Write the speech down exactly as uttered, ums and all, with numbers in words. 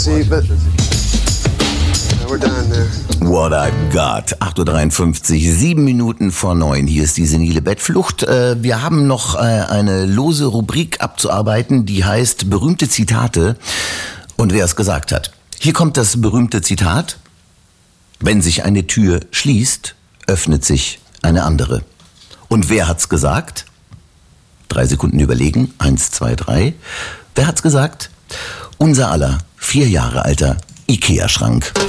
see, but we're done there. What I got. acht Uhr dreiundfünfzig, sieben Minuten vor neun. Hier ist die senile Bettflucht. Wir haben noch eine lose Rubrik abzuarbeiten, die heißt berühmte Zitate und wer es gesagt hat. Hier kommt das berühmte Zitat. Wenn sich eine Tür schließt, öffnet sich eine andere. Und wer hat's gesagt? Drei Sekunden überlegen. Eins, zwei, drei. Wer hat's gesagt? Unser aller vier Jahre alter Ikea-Schrank.